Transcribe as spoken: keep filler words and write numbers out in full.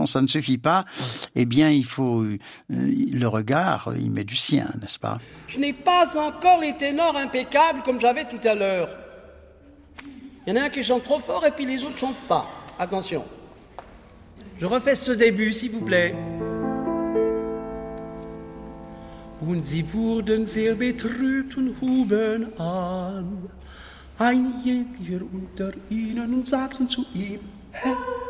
chanson, ça ne suffit pas. Eh bien, il faut euh, le regard, il met du sien, n'est-ce pas? Je n'ai pas encore les ténors impeccables comme j'avais tout à l'heure. Il y en a un qui chante trop fort et puis les autres ne chantent pas. Attention. Je refais ce début, s'il vous plaît. Und sie wurden sehr betrübt und huben an. Ein Jäger unter ihnen und sagten zu ihm, Herr,